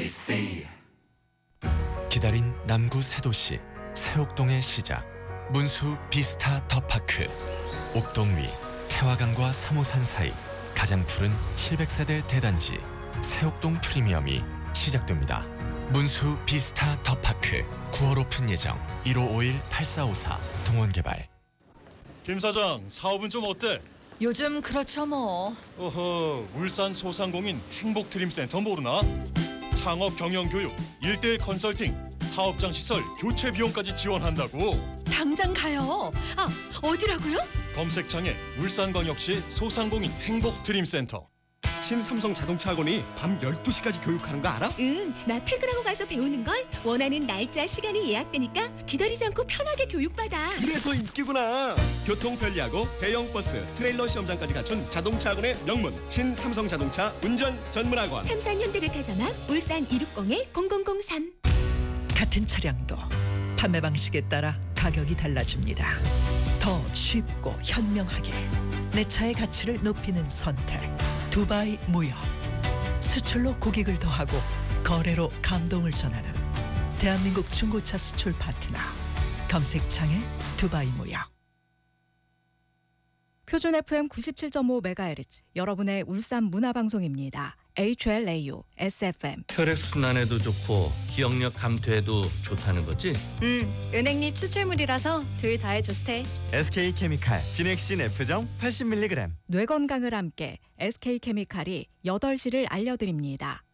ABC. 기다린 남구 새도시 새옥동의 시작, 문수 비스타 더파크. 옥동 위 태화강과 3호산 사이 가장 푸른 700세대 대단지 새옥동 프리미엄이 시작됩니다. 문수 비스타 더파크 9월 오픈 예정. 1551-8454 동원개발. 김 사장, 사업은 좀 어때? 요즘 그렇죠 뭐. 어허, 울산 소상공인 행복드림센터 모르나? 창업 경영교육, 1:1 컨설팅, 사업장 시설 교체 비용까지 지원한다고. 당장 가요. 아, 어디라고요? 검색창에 울산광역시 소상공인 행복드림센터. 신삼성 자동차 학원이 밤 12시까지 교육하는 거 알아? 응, 나 퇴근하고 가서 배우는걸. 원하는 날짜, 시간이 예약되니까 기다리지 않고 편하게 교육받아. 그래서 인기구나. 교통 편리하고 대형 버스, 트레일러 시험장까지 갖춘 자동차 학원의 명문 신삼성 자동차 운전 전문 학원. 삼산 현대백화점 앞 울산 260-0003. 같은 차량도 판매 방식에 따라 가격이 달라집니다. 더 쉽고 현명하게 내 차의 가치를 높이는 선택, 두바이 무역. 수출로 고객을 더하고 거래로 감동을 전하는 대한민국 중고차 수출 파트너, 검색창에 두바이 무역. 표준 FM 97.5MHz, 여러분의 울산 문화방송입니다. HLAU, SFM. 혈액순환에도 좋고 기억력 감퇴에도 좋다는 거지? 은행잎 추출물이라서 둘 다에 좋대. SK케미칼 비넥신 F정 80mg. 뇌 건강을 함께 SK케미칼이 8시를 알려드립니다.